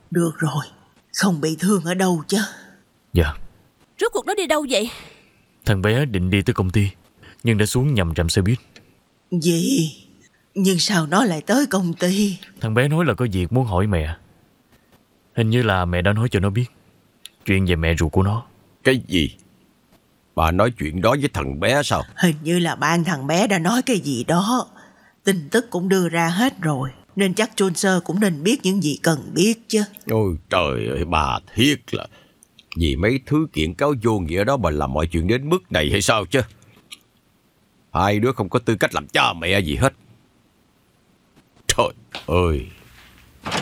Được rồi, không bị thương ở đâu chứ? Dạ. Rốt cuộc nó đi đâu vậy? Thằng bé định đi tới công ty, nhưng đã xuống nhầm trạm xe buýt. Gì? Nhưng sao nó lại tới công ty? Thằng bé nói là có việc muốn hỏi mẹ. Hình như là mẹ đã nói cho nó biết chuyện về mẹ ruột của nó. Cái gì? Bà nói chuyện đó với thằng bé sao? Hình như là ban thằng bé đã nói cái gì đó. Tin tức cũng đưa ra hết rồi, nên chắc Chun Sơ cũng nên biết những gì cần biết chứ. Ôi trời ơi, bà thiết là vì mấy thứ kiện cáo vô nghĩa đó mà làm mọi chuyện đến mức này hay sao chứ? Hai đứa không có tư cách làm cha mẹ gì hết. Trời ơi.